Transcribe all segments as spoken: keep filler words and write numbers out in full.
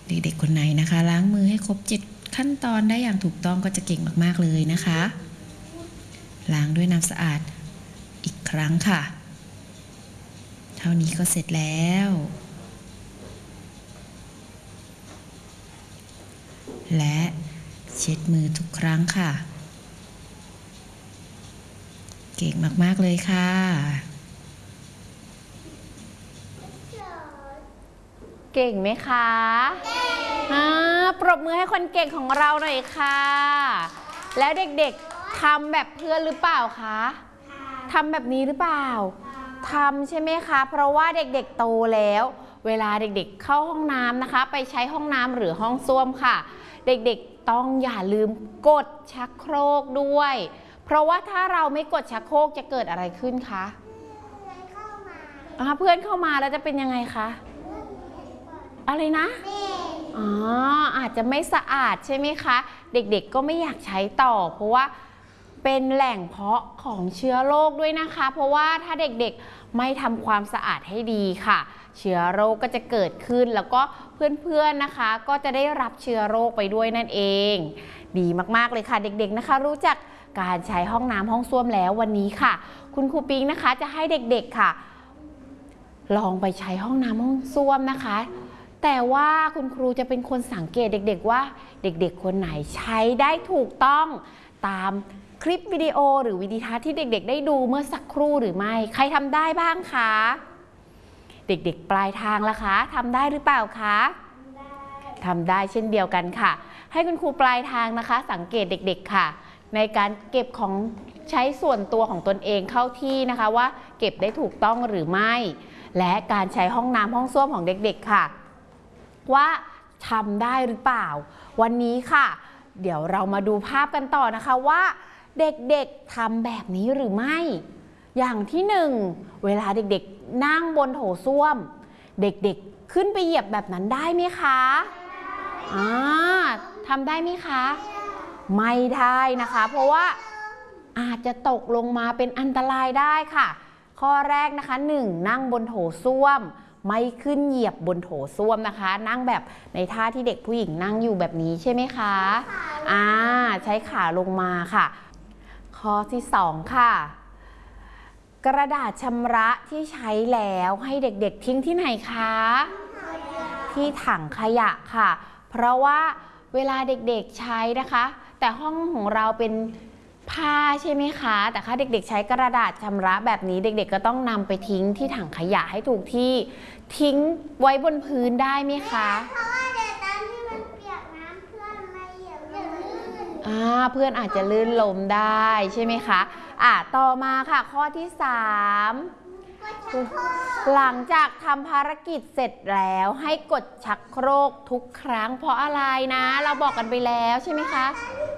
เด็กๆคนไหนนะคะล้างมือให้ครบเจ็ดขั้นตอนได้อย่างถูกต้องก็จะเก่งมากๆเลยนะคะล้างด้วยน้ำสะอาดอีกครั้งค่ะเท่านี้ก็เสร็จแล้วและเช็ดมือทุกครั้งค่ะเก่งมากๆเลยค่ะเก่งไหมคะอ่าปรบมือให้คนเก่งของเราหน่อยค่ะแล้วเด็กๆทำแบบเพื่อนหรือเปล่าคะทำแบบนี้หรือเปล่าทำใช่ไหมคะเพราะว่าเด็กๆโตแล้วเวลาเด็กๆเข้าห้องน้ำนะคะไปใช้ห้องน้ำหรือห้องส้วมค่ะเด็กๆต้องอย่าลืมกดชักโครกด้วยเพราะว่าถ้าเราไม่กดชักโครกจะเกิดอะไรขึ้นคะเพื่อนเข้ามาแล้วจะเป็นยังไงคะอะไรนะอ๋ออาจจะไม่สะอาดใช่ไหมคะเด็กๆก็ไม่อยากใช้ต่อเพราะว่าเป็นแหล่งเพาะของเชื้อโรคด้วยนะคะเพราะว่าถ้าเด็กๆไม่ทำความสะอาดให้ดีค่ะเชื้อโรคก็จะเกิดขึ้นแล้วก็เพื่อนๆนะคะก็จะได้รับเชื้อโรคไปด้วยนั่นเองดีมากๆเลยค่ะเด็กๆนะคะรู้จักการใช้ห้องน้ำห้องส้วมแล้ววันนี้ค่ะคุณครูปิงนะคะจะให้เด็กๆค่ะลองไปใช้ห้องน้ำห้องส้วมนะคะแต่ว่าคุณครูจะเป็นคนสังเกตเด็กๆว่าเด็กๆคนไหนใช้ได้ถูกต้องตามคลิปวิดีโอหรือวิดีทัศน์ที่เด็กๆได้ดูเมื่อสักครู่หรือไม่ใครทำได้บ้างคะเด็กๆปลายทางล่ะคะทำได้หรือเปล่าคะทำได้เช่นเดียวกันค่ะให้คุณครูปลายทางนะคะสังเกตเด็กๆค่ะในการเก็บของใช้ส่วนตัวของตนเองเข้าที่นะคะว่าเก็บได้ถูกต้องหรือไม่และการใช้ห้องน้ำห้องส้วมของเด็กๆค่ะว่าทำได้หรือเปล่าวันนี้ค่ะเดี๋ยวเรามาดูภาพกันต่อนะคะว่าเด็กๆทำแบบนี้หรือไม่อย่างที่หนึ่งเวลาเด็กๆนั่งบนโถส้วมเด็กๆขึ้นไปเหยียบแบบนั้นได้ไหมคะอ่าทำได้ไหมคะไม่ได้นะคะเพราะว่าอาจจะตกลงมาเป็นอันตรายได้ค่ะข้อแรกนะคะหนึ่งนั่งบนโถส้วมไม่ขึ้นเหยียบบนโถส้วมนะคะนั่งแบบในท่าที่เด็กผู้หญิงนั่งอยู่แบบนี้ใช่ไหมคะอ่าใช้ขาลงมาค่ะข้อที่สองค่ะกระดาษชำระที่ใช้แล้วให้เด็กๆทิ้งที่ไหนคะที่ถังขยะค่ะเพราะว่าเวลาเด็กๆใช้นะคะแต่ห้องของเราเป็นผ้าใช่ไหมคะแต่ถ้าเด็กๆใช้กระดาษชำระแบบนี้เด็กๆก็ต้องนำไปทิ้งที่ถังขยะให้ถูกที่ทิ้งไว้บนพื้นได้ไหมคะเพราะว่าเดี๋ยวตอนที่มันเปียกน้ำเพื่อนมาเหยียบลื่นอ่าเพื่อนอาจจะลื่นล้มได้ใช่ไหมคะอ่ะต่อมาค่ะข้อที่สามหลังจากทำภารกิจเสร็จแล้วให้กดชักโครกทุกครั้งเพราะอะไรนะเราบอกกันไปแล้วใช่ไหมคะ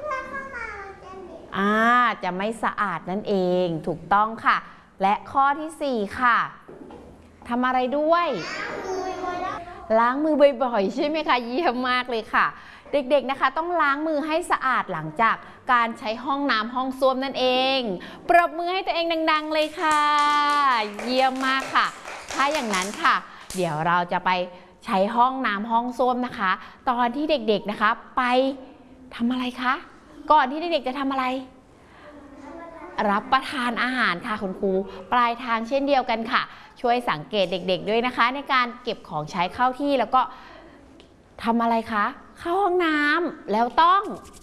อ่าจะไม่สะอาดนั่นเองถูกต้องค่ะและข้อที่สี่ค่ะทำอะไรด้วยล้างมือบ่อยๆใช่ไหมคะเยี่ยมมากเลยค่ะเด็กๆนะคะต้องล้างมือให้สะอาดหลังจากการใช้ห้องน้ำห้องส้วมนั่นเองปรบมือให้ตัวเองดังๆเลยค่ะเยี่ยมมากค่ะถ้าอย่างนั้นค่ะเดี๋ยวเราจะไปใช้ห้องน้ำห้องส้วมนะคะตอนที่เด็กๆนะคะไปทำอะไรคะก่อนที่เด็กๆจะทำอะไรรับประทานอาหารค่ะคุณครูปลายทางเช่นเดียวกันค่ะช่วยสังเกตเด็กๆด้วยนะคะในการเก็บของใช้เข้าที่แล้วก็ทำอะไรคะเข้าห้องน้ำแล้วต้อง